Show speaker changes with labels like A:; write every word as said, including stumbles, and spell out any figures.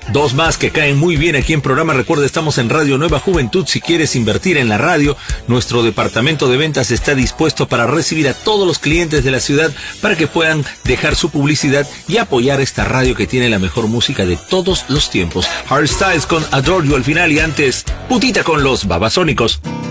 A: Dos más que caen muy bien aquí en programa. Recuerda, estamos en Radio Nueva Juventud. Si quieres invertir en la radio, nuestro departamento de ventas está dispuesto para recibir a todos los clientes de la ciudad para que puedan dejar su publicidad y apoyar esta radio que tiene la mejor música de todos los tiempos. Harry Styles con Adore You al final y antes Putita con los Babasónicos.